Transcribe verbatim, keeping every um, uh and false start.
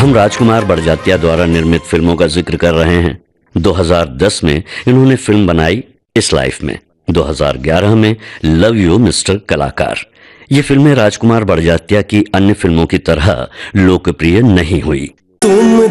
हम राजकुमार बड़जात्या द्वारा निर्मित फिल्मों का जिक्र कर रहे हैं। दो हज़ार दस में इन्होंने फिल्म बनाई इस लाइफ में, दो हज़ार ग्यारह में लव यू मिस्टर कलाकार। ये फिल्में राजकुमार बड़जात्या की अन्य फिल्मों की तरह लोकप्रिय नहीं हुई। तुम